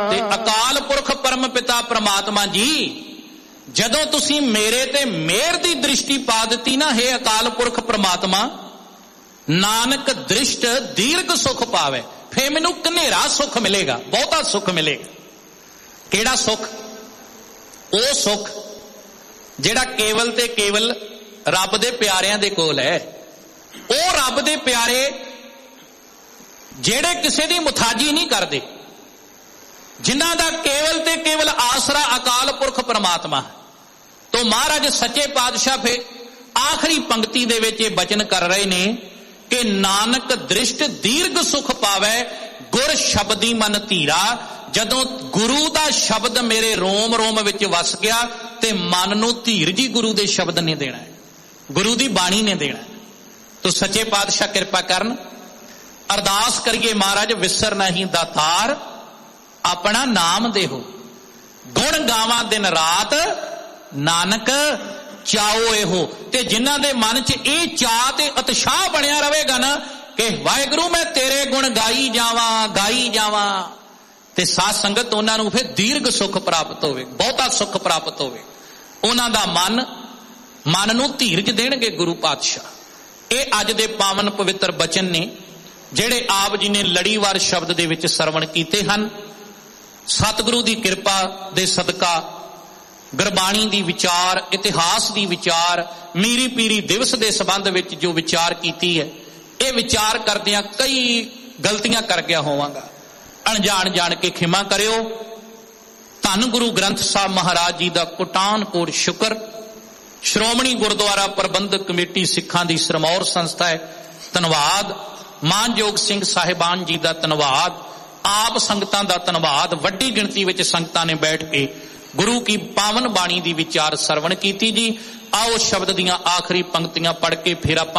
ਤੇ ਅਕਾਲ ਪੁਰਖ ਪਰਮ ਪਿਤਾ ਪ੍ਰਮਾਤਮਾ ਜੀ, ਜਦੋਂ ਤੁਸੀਂ ਮੇਰੇ ਤੇ ਮਿਹਰ ਦੀ ਦ੍ਰਿਸ਼ਟੀ ਪਾ ਦਿੱਤੀ ਨਾ, ਹੈ ਅਕਾਲ ਪੁਰਖ ਪ੍ਰਮਾਤਮਾ, ਨਾਨਕ ਦ੍ਰਿਸ਼ਟ ਦੀਰਘ ਸੁਖ ਪਾਵੇ, ਫੇਰ ਮੈਨੂੰ ਘਨੇਰਾ ਸੁਖ ਮਿਲੇਗਾ, ਬਹੁਤਾ ਸੁਖ ਮਿਲੇਗਾ। ਕਿਹੜਾ ਸੁਖ? ਉਹ ਸੁਖ ਜਿਹੜਾ ਕੇਵਲ ਤੇ ਕੇਵਲ ਰੱਬ ਦੇ ਪਿਆਰਿਆਂ ਦੇ ਕੋਲ ਹੈ। ਉਹ ਰੱਬ ਦੇ ਪਿਆਰੇ ਜਿਹੜੇ ਕਿਸੇ ਦੀ ਮੁਤਾਜੀ ਨਹੀਂ ਕਰਦੇ, ਜਿਨ੍ਹਾਂ ਦਾ ਕੇਵਲ ਤੇ ਕੇਵਲ ਆਸਰਾ ਅਕਾਲ ਪੁਰਖ ਪਰਮਾਤਮਾ। ਤੋਂ ਮਹਾਰਾਜ ਸੱਚੇ ਪਾਤਸ਼ਾਹ ਫਿਰ ਆਖਰੀ ਪੰਕਤੀ ਦੇ ਵਿੱਚ ਇਹ ਬਚਨ ਕਰ ਰਹੇ ਨੇ ਕਿ ਨਾਨਕ ਦ੍ਰਿਸ਼ਟ ਦੀਰਘ ਸੁਖ ਪਾਵੇ, ਗੁਰ ਸ਼ਬਦੀ ਮਨ ਧੀਰਾ। ਜਦੋਂ ਗੁਰੂ ਦਾ ਸ਼ਬਦ ਮੇਰੇ ਰੋਮ ਰੋਮ ਵਿੱਚ ਵਸ ਗਿਆ ਤੇ ਮਨ ਨੂੰ ਧੀਰਜ ਹੀ ਗੁਰੂ ਦੇ ਸ਼ਬਦ ਨੇ ਦੇਣਾ, ਗੁਰੂ ਦੀ ਬਾਣੀ ਨੇ ਦੇਣਾ। ਤੋ ਸੱਚੇ ਪਾਤਸ਼ਾਹ ਕਿਰਪਾ ਕਰਨ, ਅਰਦਾਸ ਕਰੀਏ ਮਹਾਰਾਜ ਵਿਸਰ ਨਹੀਂ ਦਾਤਾਰ, ਆਪਣਾ ਨਾਮ ਦੇਹੋ, ਗੁਣ ਗਾਵਾਂ ਦਿਨ ਰਾਤ, ਨਾਨਕ ਚਾਓ ਇਹੋ। ਤੇ ਜਿਨ੍ਹਾਂ ਦੇ ਮਨ 'ਚ ਇਹ ਚਾਅ ਤੇ ਉਤਸ਼ਾਹ ਬਣਿਆ ਰਹੇਗਾ ਨਾ ਕਿ ਵਾਹਿਗੁਰੂ ਮੈਂ ਤੇਰੇ ਗੁਣ ਗਾਈ ਜਾਵਾਂ, ਗਾਈ ਜਾਵਾਂ, ਤੇ ਸਾਧ ਸੰਗਤ ਉਹਨਾਂ ਨੂੰ ਫਿਰ ਦੀਰਘ ਸੁਖ ਪ੍ਰਾਪਤ ਹੋਵੇ, ਬਹੁਤਾ ਸੁਖ ਪ੍ਰਾਪਤ ਹੋਵੇ। ਉਹਨਾਂ ਦਾ ਮਨ ਨੂੰ ਧੀਰਜ ਦੇਣਗੇ ਗੁਰੂ ਪਾਤਸ਼ਾਹ। ਇਹ ਅੱਜ ਦੇ ਪਾਵਨ ਪਵਿੱਤਰ ਬਚਨ ਨੇ ਜਿਹੜੇ ਆਪ ਜੀ ਨੇ ਲੜੀਵਾਰ ਸ਼ਬਦ ਦੇ ਵਿੱਚ ਸਰਵਣ ਕੀਤੇ ਹਨ। ਸਤਿਗੁਰੂ ਦੀ ਕਿਰਪਾ ਦੇ ਸਦਕਾ ਗੁਰਬਾਣੀ ਦੀ ਵਿਚਾਰ, ਇਤਿਹਾਸ ਦੀ ਵਿਚਾਰ, ਮੀਰੀ ਪੀਰੀ ਦਿਵਸ ਦੇ ਸੰਬੰਧ ਵਿੱਚ ਜੋ ਵਿਚਾਰ ਕੀਤੀ ਹੈ, ਇਹ ਵਿਚਾਰ ਕਰਦਿਆਂ ਕਈ ਗਲਤੀਆਂ ਕਰ ਗਿਆ ਹੋਵਾਂਗਾ, ਅਣਜਾਣ ਜਾਣ ਕੇ ਖਿਮਾ ਕਰਿਓ। ਧੰਨ ਗੁਰੂ ਗ੍ਰੰਥ ਸਾਹਿਬ ਮਹਾਰਾਜ ਜੀ ਦਾ ਕੋਟਾਨ ਕੋਟ ਸ਼ੁਕਰ। ਸ਼੍ਰੋਮਣੀ ਗੁਰਦੁਆਰਾ ਪ੍ਰਬੰਧਕ ਕਮੇਟੀ ਸਿੱਖਾਂ ਦੀ ਸਿਰਮੌਰ ਸੰਸਥਾ ਹੈ, ਧੰਨਵਾਦ। ਮਾਨਯੋਗ ਸਿੰਘ ਸਾਹਿਬਾਨ ਜੀ ਦਾ ਧੰਨਵਾਦ, ਆਪ ਸੰਗਤਾਂ ਦਾ ਧੰਨਵਾਦ। ਵੱਡੀ ਗਿਣਤੀ ਵਿੱਚ ਸੰਗਤਾਂ ਨੇ ਬੈਠ ਕੇ ਗੁਰੂ ਕੀ ਪਾਵਨ ਬਾਣੀ ਦੀ ਵਿਚਾਰ ਸਰਵਣ ਕੀਤੀ ਜੀ। ਆਓ ਸ਼ਬਦ ਦੀਆਂ ਆਖਰੀ ਪੰਕਤੀਆਂ ਪੜ੍ਹ ਕੇ ਫਿਰ ਆਪਾਂ